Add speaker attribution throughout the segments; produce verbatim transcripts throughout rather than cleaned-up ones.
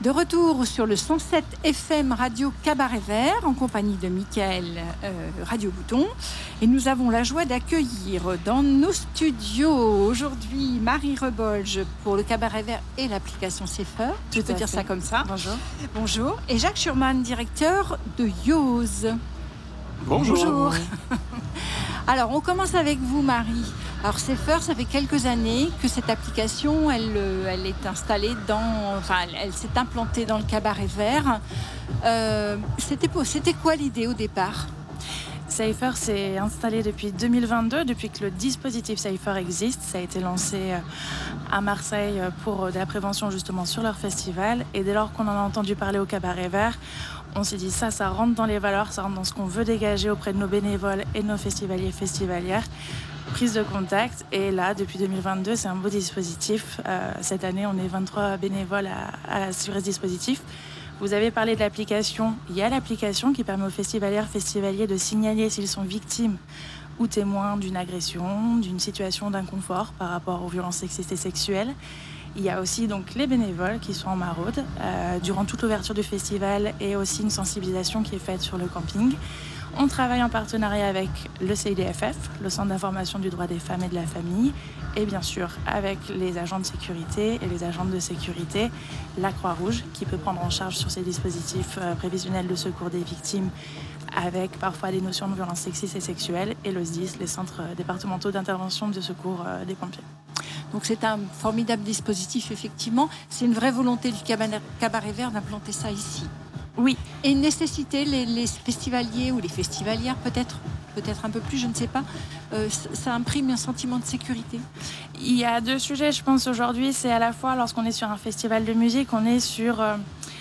Speaker 1: De retour sur le cent sept F M Radio Cabaret Vert en compagnie de Mickaël euh, Radio Bouton. Et nous avons la joie d'accueillir dans nos studios aujourd'hui Marie Rebolge pour le Cabaret Vert et l'application Safer. Je peux dire ça comme ça.
Speaker 2: Bonjour.
Speaker 1: Bonjour. Et Jacques Schurman, directeur de Yoz.
Speaker 3: Bonjour.
Speaker 1: Bonjour. Alors, on commence avec vous, Marie. Alors, Safer, ça fait quelques années que cette application, elle, elle est installée dans... Enfin, elle, elle s'est implantée dans le Cabaret Vert. Euh, c'était, c'était quoi l'idée au départ ?
Speaker 2: Safer s'est installé depuis deux mille vingt-deux, depuis que le dispositif Safer existe. Ça a été lancé à Marseille pour de la prévention justement sur leur festival. Et dès lors qu'on en a entendu parler au Cabaret Vert, on s'est dit ça, ça rentre dans les valeurs, ça rentre dans ce qu'on veut dégager auprès de nos bénévoles et de nos festivaliers et festivalières. Prise de contact. Et là, depuis deux mille vingt-deux, c'est un beau dispositif. Euh, cette année, on est vingt-trois bénévoles à, à, sur ce dispositif. Vous avez parlé de l'application. Il y a l'application qui permet aux festivalières, festivaliers de signaler s'ils sont victimes ou témoins d'une agression, d'une situation d'inconfort par rapport aux violences sexistes et sexuelles. Il y a aussi donc les bénévoles qui sont en maraude euh, durant toute l'ouverture du festival et aussi une sensibilisation qui est faite sur le camping. On travaille en partenariat avec le C I D F F, le Centre d'information du droit des femmes et de la famille, et bien sûr avec les agents de sécurité et les agentes de sécurité, la Croix-Rouge qui peut prendre en charge sur ces dispositifs euh, prévisionnels de secours des victimes avec parfois des notions de violence sexiste et sexuelle, et le S D I S, les centres départementaux d'intervention de secours euh, des pompiers.
Speaker 1: Donc c'est un formidable dispositif, effectivement. C'est une vraie volonté du Cabaret Vert d'implanter ça ici.
Speaker 2: Oui.
Speaker 1: Et une nécessité, les, les festivaliers ou les festivalières peut-être, peut-être un peu plus, je ne sais pas, euh, ça imprime un sentiment de sécurité.
Speaker 2: Il y a deux sujets, je pense, aujourd'hui. C'est à la fois, lorsqu'on est sur un festival de musique, on est sur euh,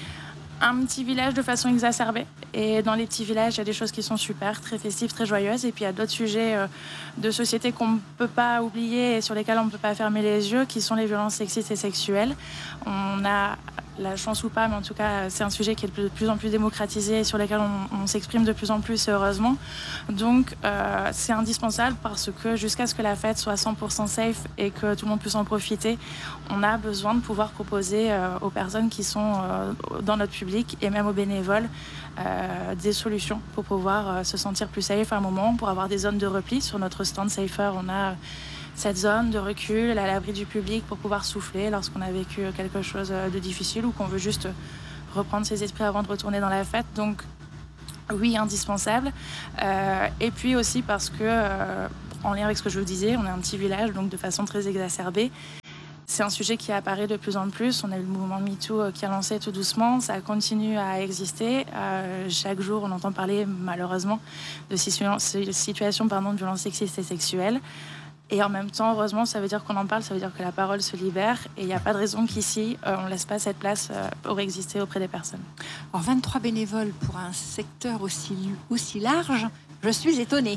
Speaker 2: un petit village de façon exacerbée. Et dans les petits villages, il y a des choses qui sont super, très festives, très joyeuses. Et puis il y a d'autres sujets euh, de société qu'on ne peut pas oublier et sur lesquels on ne peut pas fermer les yeux, qui sont les violences sexistes et sexuelles. On a la chance ou pas, mais en tout cas, c'est un sujet qui est de plus en plus démocratisé et sur lequel on, on s'exprime de plus en plus, heureusement. Donc, euh, c'est indispensable parce que jusqu'à ce que la fête soit cent pour cent safe et que tout le monde puisse en profiter, on a besoin de pouvoir proposer euh, aux personnes qui sont euh, dans notre public et même aux bénévoles euh, des solutions pour pouvoir euh, se sentir plus safe à un moment, pour avoir des zones de repli. Sur notre stand Safer, on a cette zone de recul à l'abri du public pour pouvoir souffler lorsqu'on a vécu quelque chose de difficile ou qu'on veut juste reprendre ses esprits avant de retourner dans la fête. Donc oui, indispensable. Euh, et puis aussi parce que, euh, en lien avec ce que je vous disais, on est un petit village, donc de façon très exacerbée. C'est un sujet qui apparaît de plus en plus. On a eu le mouvement MeToo qui a lancé tout doucement. Ça continue à exister. Euh, chaque jour, on entend parler, malheureusement, de situations pardon, de violences sexistes et sexuelles. Et en même temps, heureusement, ça veut dire qu'on en parle, ça veut dire que la parole se libère. Et il n'y a pas de raison qu'ici, euh, on ne laisse pas cette place euh, pour exister auprès des personnes.
Speaker 1: Alors, vingt-trois bénévoles pour un secteur aussi, aussi large, je suis étonnée.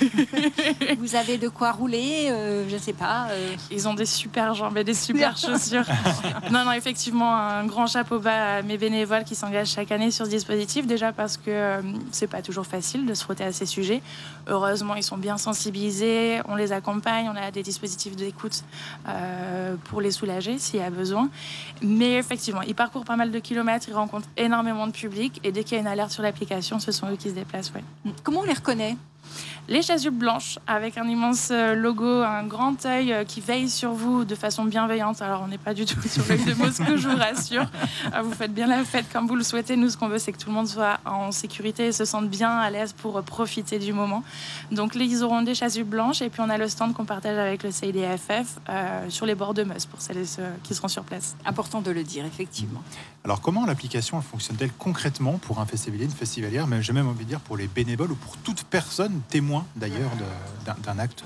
Speaker 1: Vous avez de quoi rouler, euh, je ne sais pas. Euh...
Speaker 2: Ils ont des super jambes et des super chaussures. Non, non, effectivement, un grand chapeau bas à mes bénévoles qui s'engagent chaque année sur ce dispositif. Déjà parce que euh, ce n'est pas toujours facile de se frotter à ces sujets. Heureusement, ils sont bien sensibilisés, on les accompagne, on a des dispositifs d'écoute euh, pour les soulager s'il y a besoin. Mais effectivement, ils parcourent pas mal de kilomètres, ils rencontrent énormément de public et dès qu'il y a une alerte sur l'application, ce sont eux qui se déplacent. Ouais.
Speaker 1: Comment on les reconnaît ?
Speaker 2: Les chasubles blanches avec un immense logo, un grand œil qui veille sur vous de façon bienveillante. Alors on n'est pas du tout sur l'œil de Moscou, je vous rassure. Vous faites bien la fête comme vous le souhaitez. Nous, ce qu'on veut, c'est que tout le monde soit en sécurité et se sente bien à l'aise pour profiter du moment. Donc ils auront des chasubles blanches et puis on a le stand qu'on partage avec le C I D F F euh, sur les bords de Meuse pour celles et ceux qui seront sur place. Important de le dire, effectivement.
Speaker 3: Alors comment l'application fonctionne-t-elle concrètement pour un festivalier, une festivalière, mais j'ai même envie de dire pour les bénévoles ou pour toute personne témoin d'ailleurs de, d'un, d'un acte?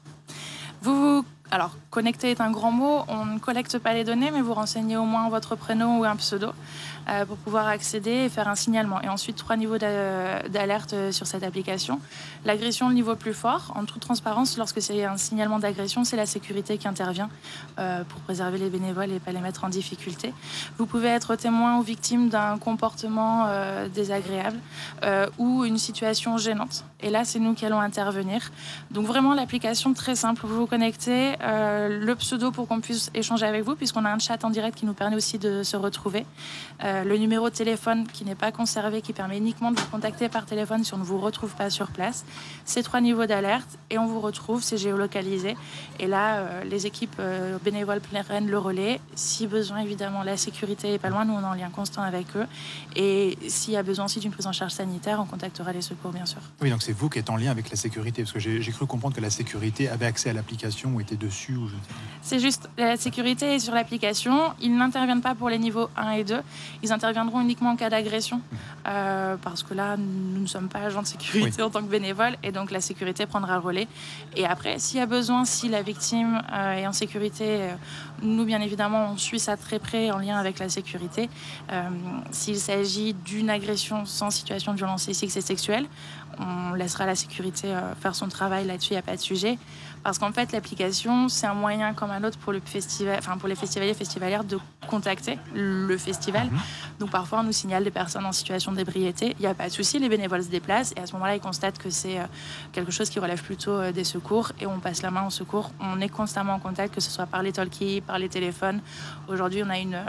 Speaker 2: Vous vous... Alors, connecter est un grand mot. On ne collecte pas les données, mais vous renseignez au moins votre prénom ou un pseudo euh, pour pouvoir accéder et faire un signalement. Et ensuite, trois niveaux d'a- d'alerte sur cette application. L'agression, le niveau plus fort. En toute transparence, lorsque c'est un signalement d'agression, c'est la sécurité qui intervient euh, pour préserver les bénévoles et pas les mettre en difficulté. Vous pouvez être témoin ou victime d'un comportement euh, désagréable euh, ou une situation gênante. Et là, c'est nous qui allons intervenir. Donc vraiment, l'application très simple. Vous vous connectez. euh, le pseudo pour qu'on puisse échanger avec vous, puisqu'on a un chat en direct qui nous permet aussi de se retrouver. Euh, le numéro de téléphone qui n'est pas conservé, qui permet uniquement de vous contacter par téléphone si on ne vous retrouve pas sur place. Ces trois niveaux d'alerte et on vous retrouve, c'est géolocalisé. Et là, euh, les équipes euh, bénévoles prennent le relais. Si besoin, évidemment, la sécurité est pas loin. Nous, on est en lien constant avec eux. Et s'il y a besoin aussi d'une prise en charge sanitaire, on contactera les secours, bien sûr.
Speaker 3: Oui, donc c'est vous qui êtes en lien avec la sécurité, parce que j'ai, j'ai cru comprendre que la sécurité avait accès à l'application ou était dessus. Ou je ne sais pas.
Speaker 2: C'est juste, la sécurité est sur l'application. Ils n'interviennent pas pour les niveaux un et deux. Ils interviendront uniquement en cas d'agression. Mmh. Euh, parce que là, nous ne sommes pas agents de sécurité oui. en tant que bénévoles. Et donc, la sécurité prendra le relais. Et après, s'il y a besoin, si la victime euh, est en sécurité, euh, nous, bien évidemment, on suit ça très près en lien avec la sécurité. Euh, s'il s'agit d'une agression sans situation de violence physique et sexuelle, on laissera la sécurité euh, faire son travail là-dessus, il n'y a pas de sujet. Parce qu'en fait, l'application, c'est un moyen comme un autre pour, le festival, enfin, pour les festivaliers et festivalières de contacter le festival. Mmh. Donc parfois, on nous signale des personnes en situation d'ébriété. Il n'y a pas de souci, les bénévoles se déplacent et à ce moment-là, ils constatent que c'est euh, quelque chose qui relève plutôt euh, des secours et on passe la main au secours. On est constamment en contact, que ce soit par les talkies, par les téléphones. Aujourd'hui, on a une... Euh,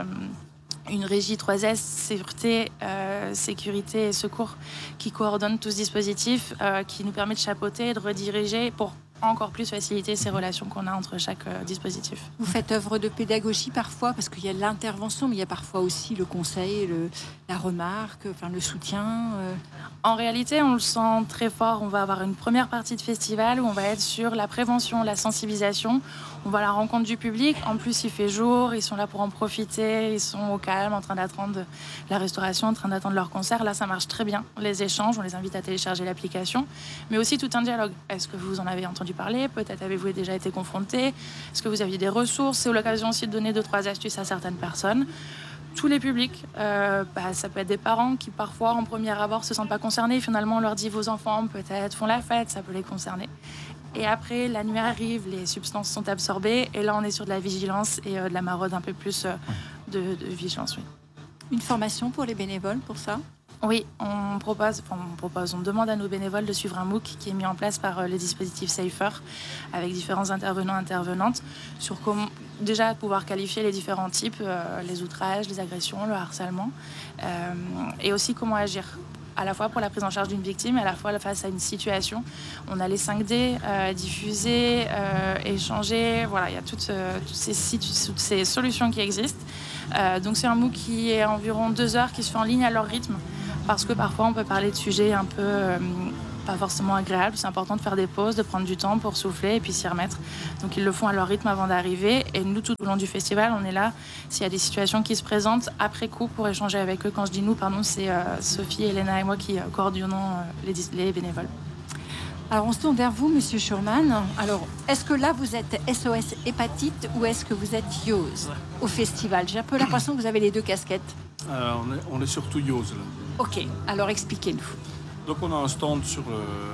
Speaker 2: une régie trois S, sûreté, euh, sécurité et secours, qui coordonne tout ce dispositif, euh, qui nous permet de chapeauter et de rediriger pour encore plus faciliter ces relations qu'on a entre chaque euh, dispositif.
Speaker 1: Vous faites œuvre de pédagogie parfois, parce qu'il y a l'intervention, mais il y a parfois aussi le conseil, le, la remarque, enfin, le soutien. Euh...
Speaker 2: En réalité, on le sent très fort. On va avoir une première partie de festival où on va être sur la prévention, la sensibilisation. On va à la rencontre du public. En plus, il fait jour, ils sont là pour en profiter, ils sont au calme, en train d'attendre la restauration, en train d'attendre leur concert. Là, ça marche très bien. Les échanges, on les invite à télécharger l'application, mais aussi tout un dialogue. Est-ce que vous en avez entendu parler? Peut-être avez-vous déjà été confronté? Est-ce que vous aviez des ressources? C'est l'occasion aussi de donner deux, trois astuces à certaines personnes. Tous les publics, euh, bah, ça peut être des parents qui parfois en premier abord se sentent pas concernés. Finalement, on leur dit vos enfants peut-être font la fête, ça peut les concerner. Et après, la nuit arrive, les substances sont absorbées et là, on est sur de la vigilance et euh, de la maraude un peu plus euh, de, de vigilance. Oui.
Speaker 1: Une formation pour les bénévoles pour ça?
Speaker 2: Oui, on propose, enfin, on propose, on demande à nos bénévoles de suivre un MOOC qui est mis en place par le dispositif Safer avec différents intervenants, intervenantes sur comment déjà pouvoir qualifier les différents types, euh, les outrages, les agressions, le harcèlement, euh, et aussi comment agir. À la fois pour la prise en charge d'une victime et à la fois face à une situation. On a les cinq D euh, diffusés, euh, échangés, voilà, il y a toutes, euh, toutes, ces situ- toutes ces solutions qui existent. Euh, donc c'est un MOOC qui est environ deux heures, qui se fait en ligne à leur rythme, parce que parfois on peut parler de sujets un peu euh, pas forcément agréables. C'est important de faire des pauses, de prendre du temps pour souffler et puis s'y remettre. Donc ils le font à leur rythme avant d'arriver. Et nous, tout au long du festival, on est là s'il y a des situations qui se présentent après coup pour échanger avec eux. Quand je dis nous, pardon, c'est euh, Sophie, Elena et moi qui euh, coordonnons euh, les, les bénévoles.
Speaker 1: Alors on se tourne vers vous, Monsieur Schurman. Alors, est-ce que là vous êtes S O S hépatite ou est-ce que vous êtes Y O S au festival? J'ai un peu l'impression que vous avez les deux casquettes.
Speaker 4: Euh, on, est, on est surtout Y O S là.
Speaker 1: Ok, alors expliquez-nous.
Speaker 4: Donc on a un stand sur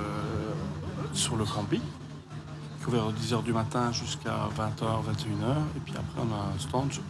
Speaker 4: le, sur le camping, qui est ouvert de dix heures du matin jusqu'à vingt heures, vingt et une heures. Et puis après on a un stand sur,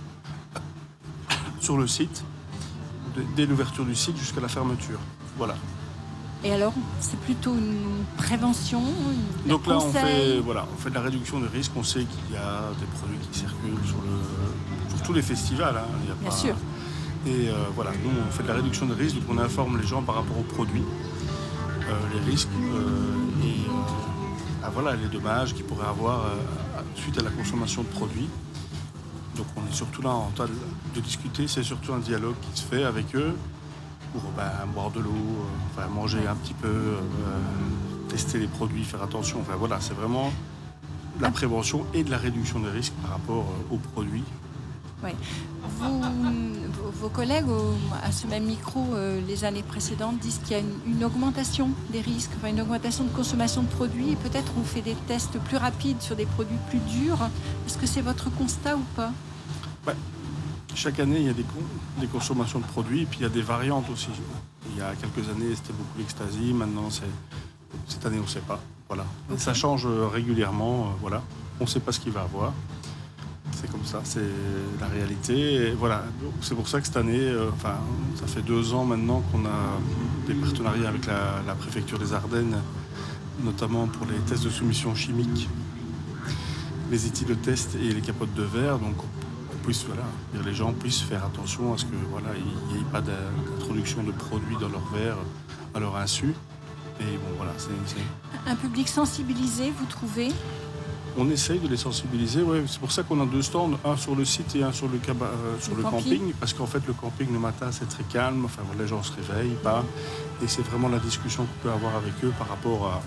Speaker 4: sur le site, dès l'ouverture du site jusqu'à la fermeture. Voilà.
Speaker 1: Et alors, c'est plutôt une prévention, une
Speaker 4: Donc là, on
Speaker 1: conseil.
Speaker 4: fait, voilà, on fait de la réduction des risques. On sait qu'il y a des produits qui circulent sur, le, sur tous les festivals. Hein. Il y a
Speaker 1: Bien
Speaker 4: pas...
Speaker 1: sûr.
Speaker 4: Et euh, voilà, nous, on fait de la réduction des risques. Donc on informe les gens par rapport aux produits, euh, les risques euh, et euh, ah, voilà, les dommages qu'ils pourraient avoir euh, suite à la consommation de produits. Donc on est surtout là en train de, de discuter. C'est surtout un dialogue qui se fait avec eux. Pour ben, boire de l'eau, euh, enfin, manger un petit peu, euh, tester les produits, faire attention. Enfin, voilà, c'est vraiment de la prévention et de la réduction des risques par rapport euh, aux produits.
Speaker 1: Oui. Vous, vos collègues au, à ce même micro, euh, les années précédentes, disent qu'il y a une, une augmentation des risques, enfin, une augmentation de consommation de produits. Et peut-être on fait des tests plus rapides sur des produits plus durs. Est-ce que c'est votre constat ou pas?
Speaker 4: Ouais. Chaque année, il y a des, des consommations de produits et puis il y a des variantes aussi. Il y a quelques années, c'était beaucoup l'ecstasy. Maintenant, c'est, cette année, on ne sait pas. Voilà. Okay. Ça change régulièrement. Euh, voilà. On ne sait pas ce qu'il va avoir. C'est comme ça, c'est la réalité. Et voilà. C'est pour ça que cette année, euh, enfin, ça fait deux ans maintenant qu'on a des partenariats avec la, la préfecture des Ardennes, notamment pour les tests de soumission chimique. les éthylotestes et les capotes de verre, donc on puisse, voilà, les gens puissent faire attention à ce que voilà, il n'y ait pas d'introduction de produits dans leur verre à leur insu. Et bon, voilà, c'est, c'est...
Speaker 1: Un public sensibilisé, vous trouvez ?
Speaker 4: On essaye de les sensibiliser, ouais. C'est pour ça qu'on a deux stands, un sur le site et un sur le, caba- euh, sur le, le camping. camping, parce qu'en fait le camping le matin c'est très calme, enfin voilà, les gens se réveillent, pas, et c'est vraiment la discussion qu'on peut avoir avec eux par rapport à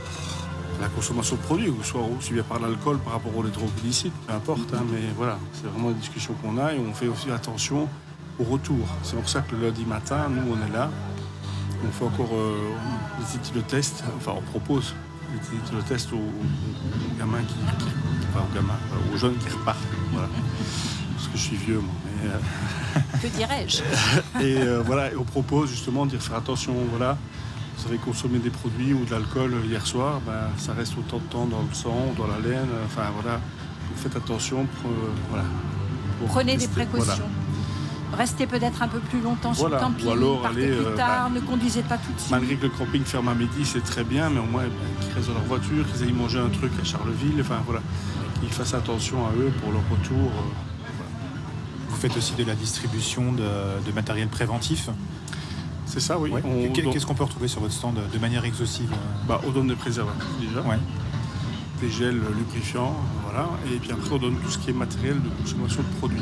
Speaker 4: la consommation de produits, ou soit aussi bien par l'alcool, par rapport aux drogues illicites, peu importe, hein, mais voilà, c'est vraiment une discussion qu'on a et on fait aussi attention au retour. C'est pour ça que le lundi matin, nous on est là, on fait encore euh, les éthylotestes, enfin on propose les éthylotestes aux, aux, aux gamins qui, qui enfin aux gamins, aux jeunes qui repartent, voilà. Parce que je suis vieux moi. Mais, euh...
Speaker 1: que dirais-je ?
Speaker 4: Et euh, voilà, et on propose justement de dire faire attention, voilà. Vous avez consommé des produits ou de l'alcool hier soir, ben, ça reste autant de temps dans le sang, dans la laine, enfin voilà. Faites attention, pour, euh, voilà.
Speaker 1: Pour Prenez tester, des précautions. Voilà. Restez peut-être un peu plus longtemps voilà. sur le camping,
Speaker 4: ou alors,
Speaker 1: partez
Speaker 4: allez,
Speaker 1: plus
Speaker 4: euh,
Speaker 1: tard,
Speaker 4: bah,
Speaker 1: ne conduisez pas tout de suite.
Speaker 4: Malgré que le camping ferme à midi, c'est très bien, mais au moins ben, qu'ils restent dans leur voiture, qu'ils aillent manger un truc à Charleville, enfin voilà. Qu'ils fassent attention à eux pour leur retour. Euh, voilà.
Speaker 3: Vous faites aussi de la distribution de, de matériel préventif ?
Speaker 4: C'est ça, oui.
Speaker 3: Ouais. On, Qu'est-ce qu'on peut retrouver sur votre stand de manière exhaustive ?
Speaker 4: Bah, on donne des préservatifs déjà, ouais. Des gels lubrifiants, voilà. Et puis après, on donne tout ce qui est matériel de consommation de produits.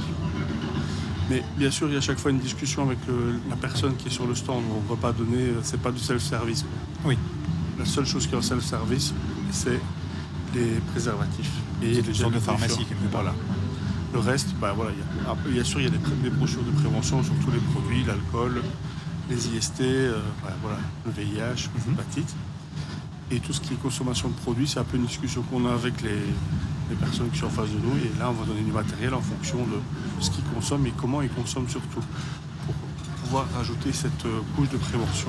Speaker 4: Mais bien sûr, il y a à chaque fois une discussion avec le, la personne qui est sur le stand. On ne va pas donner, c'est pas du self-service.
Speaker 3: Oui.
Speaker 4: La seule chose qui est en self-service, c'est les préservatifs.
Speaker 3: Et les gels de pharmacie, quelque part.
Speaker 4: Voilà. Le reste, bah, voilà, il y a, bien sûr, il y a des, des brochures de prévention sur tous les produits, l'alcool, les I S T, euh, voilà, le V I H, l'hépatite. Mm-hmm. Et tout ce qui est consommation de produits, c'est un peu une discussion qu'on a avec les, les personnes qui sont en face de nous. Et là, on va donner du matériel en fonction de ce qu'ils consomment et comment ils consomment surtout. Pour pouvoir rajouter cette couche de prévention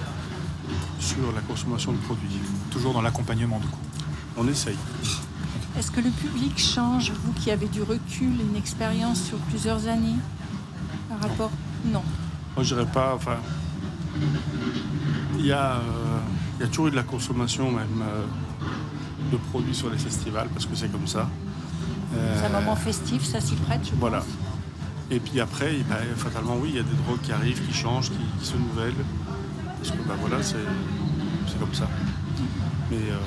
Speaker 4: sur la consommation de produits.
Speaker 3: Toujours dans l'accompagnement, du coup.
Speaker 4: On essaye.
Speaker 1: Est-ce que le public change, vous qui avez du recul, une expérience sur plusieurs années par rapport ? Non.
Speaker 4: Moi, je dirais pas. Enfin, il y a, euh, il y a toujours eu de la consommation même euh, de produits sur les festivals parce que c'est comme ça.
Speaker 1: Euh, c'est un moment festif, ça s'y prête, je
Speaker 4: voilà.
Speaker 1: pense.
Speaker 4: Et puis après, ben, fatalement, oui, il y a des drogues qui arrivent, qui changent, qui, qui se nouvellent. Parce que ben, voilà, c'est, c'est comme ça. Mais euh,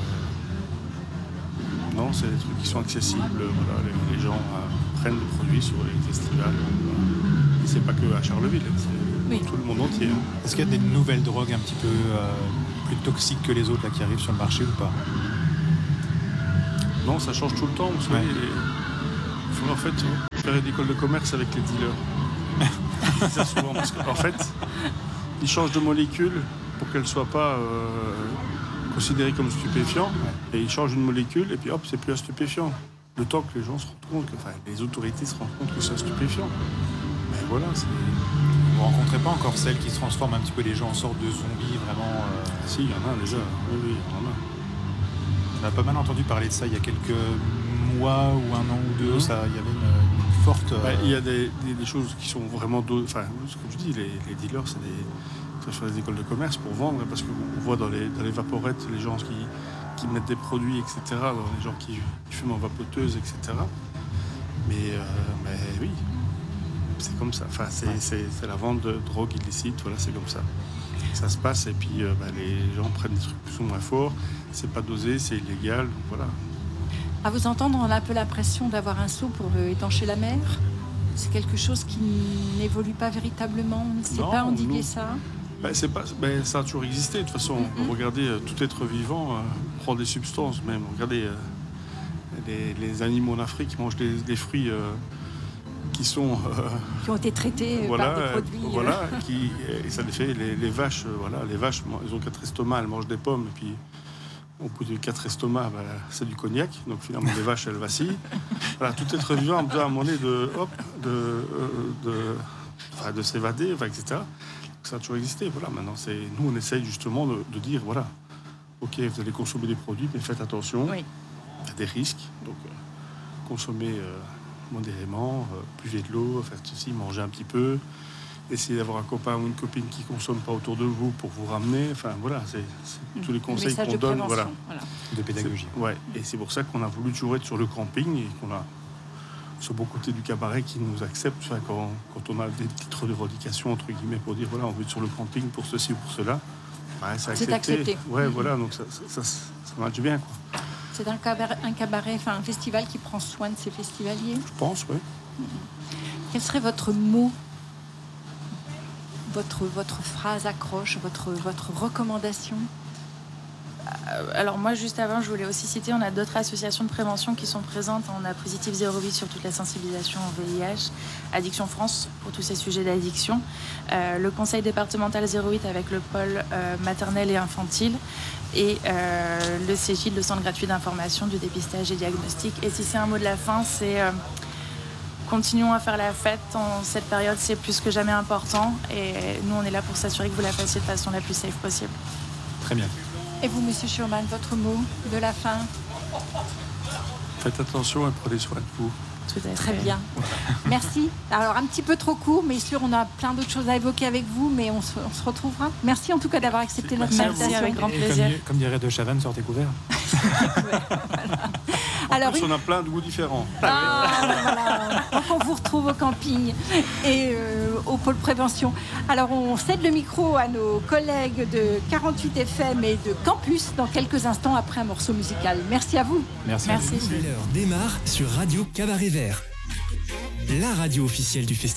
Speaker 4: non, c'est des trucs qui sont accessibles. Voilà, les, les gens euh, prennent des produits sur les festivals. Voilà. Et c'est pas que à Charleville, c'est oui. tout le monde entier. Hein.
Speaker 3: Est-ce qu'il y a des nouvelles drogues un petit peu euh, plus toxiques que les autres là, qui arrivent sur le marché ou pas ?
Speaker 4: Non, ça change tout le temps. Vous savez, ouais. Il faut en fait faire une école de commerce avec les dealers. C'est souvent parce qu'en fait, ils changent de molécule pour qu'elle ne soit pas euh, considérée comme stupéfiant. Ouais. Et ils changent une molécule et puis hop, c'est plus un stupéfiant. Le temps que les gens se rendent compte, que, enfin, les autorités se rendent compte que c'est un stupéfiant. Mais voilà, c'est...
Speaker 3: Vous ne rencontrez pas encore celles qui transforment un petit peu les gens en sorte de zombies, vraiment euh...
Speaker 4: Si, il y en a déjà. Oui, oui, il y en a.
Speaker 3: On a pas mal entendu parler de ça il y a quelques mois ou un an ou deux. Mmh. Ça, il y avait une, une forte.
Speaker 4: Bah, il y a des, des, des choses qui sont vraiment. Enfin, comme je dis, les, les dealers, c'est des, sur les écoles de commerce pour vendre, parce qu'on voit dans les, dans les vaporettes les gens qui, qui mettent des produits, et cetera. Dans les gens qui, qui fument en vapoteuse, et cetera. Mais, euh, mais oui, c'est comme ça. Enfin, c'est, ouais. c'est, c'est la vente de drogue illicite. Voilà, c'est comme ça. Ça se passe et puis euh, bah, les gens prennent des trucs plus ou moins forts. C'est pas dosé, c'est illégal, donc voilà.
Speaker 1: À vous entendre, on a un peu l'impression d'avoir un seau pour étancher la mer. C'est quelque chose qui n'évolue pas véritablement. On ne sait non, pas endiguer nous, ça.
Speaker 4: Ben, c'est pas, ben, ça a toujours existé. De toute façon, mm-hmm. regardez, euh, tout être vivant euh, prend des substances. Même regardez, euh, les, les animaux en Afrique mangent des, des fruits euh, qui sont euh,
Speaker 1: qui ont été traités
Speaker 4: voilà,
Speaker 1: par des produits.
Speaker 4: Euh, voilà, qui, et ça les fait. Les, les vaches, euh, voilà, les vaches, ils ont quatre estomacs, elles mangent des pommes et puis. Au bout de quatre estomacs, ben, c'est du cognac. Donc finalement, les vaches, elles vacillent. Voilà, tout être vivant a besoin à un moment donné de, hop, de, euh, de, enfin, de s'évader, enfin, et cetera. Donc, ça a toujours existé. Voilà, maintenant, c'est, nous, on essaye justement de, de dire, voilà, ok, vous allez consommer des produits, mais faites attention.
Speaker 1: Oui.
Speaker 4: Il y a des risques. Donc, euh, consommez euh, modérément, euh, buvez de l'eau, faites ceci, mangez un petit peu. essayez d'avoir un copain ou une copine qui ne consomme pas autour de vous pour vous ramener. Enfin, voilà, c'est, c'est tous les conseils qu'on donne. Voilà.
Speaker 1: voilà.
Speaker 3: De pédagogie.
Speaker 4: C'est, ouais, et c'est pour ça qu'on a voulu toujours être sur le camping et qu'on a ce beau côté du cabaret qui nous accepte. Enfin, quand, quand on a des titres de revendication, entre guillemets, pour dire voilà, on veut être sur le camping pour ceci ou pour cela, ben, c'est accepté.
Speaker 1: C'est accepté.
Speaker 4: Ouais,
Speaker 1: mmh.
Speaker 4: voilà, donc ça, ça, ça, ça marche bien, quoi.
Speaker 1: C'est un cabaret, un cabaret, enfin un festival qui prend soin de ses festivaliers.
Speaker 4: Je pense, oui.
Speaker 1: Mmh. Quel serait votre mot, votre, votre phrase accroche, votre, votre recommandation ?
Speaker 2: Alors moi, juste avant, je voulais aussi citer, on a d'autres associations de prévention qui sont présentes. On a Positif zéro huit sur toute la sensibilisation au V I H, Addiction France pour tous ces sujets d'addiction, euh, le conseil départemental zéro huit avec le pôle euh, maternel et infantile et euh, le C G I, le centre gratuit d'information, du dépistage et diagnostic. Et si c'est un mot de la fin, c'est euh, continuons à faire la fête. En cette période, c'est plus que jamais important et nous, on est là pour s'assurer que vous la fassiez de façon la plus safe possible.
Speaker 3: Très bien.
Speaker 1: Et vous, Monsieur Schurman, votre mot de la fin ?
Speaker 4: Faites attention et prenez soin de vous.
Speaker 2: Tout à fait.
Speaker 1: Très bien. Merci. Alors, un petit peu trop court, mais sûr, on a plein d'autres choses à évoquer avec vous, mais on se, on se retrouvera. Merci en tout cas d'avoir accepté notre
Speaker 2: Merci,
Speaker 1: invitation.
Speaker 2: avec grand
Speaker 3: Et
Speaker 2: plaisir.
Speaker 3: Comme, comme dirait De Chavannes, sortez couverts.
Speaker 4: En
Speaker 1: Alors,
Speaker 4: plus,
Speaker 1: une...
Speaker 4: on a plein de goûts différents.
Speaker 1: Ah, voilà. Donc, on vous retrouve au camping et euh, au pôle prévention. Alors, on cède le micro à nos collègues de quarante-huit F M et de Campus dans quelques instants après un morceau musical. Merci à vous.
Speaker 3: Merci.
Speaker 2: Merci.
Speaker 5: L'heure démarre sur Radio Cabaret Vert, la radio officielle du festival.